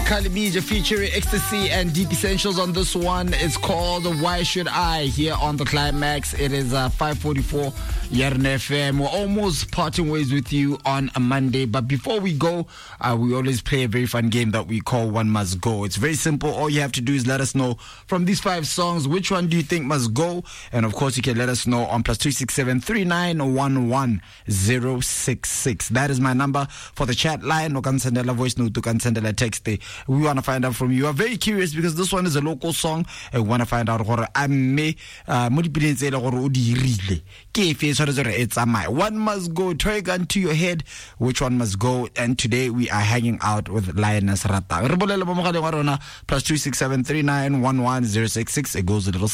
Kalibija featuring Ecstasy and Deep Essentials on this one. It's called Why Should I here on the Climax. It is 5:44 Yarn FM. We're almost parting ways with you on a Monday, but before we go, we always play a very fun game that we call One Must Go. It's very simple. All you have to do is let us know from these 5 songs, which one do you think must go? And of course, you can let us know on +267 3911 066. That is my number for the chat line. You can send a voice note, you can send a text. We want to find out from you. I'm very curious because this one is a local song. I want to find out what I may it's One Must Go. Throw a gun to your head. Which one must go? And today we are hanging out with Lioness Rata. +267 3911 066. It goes a little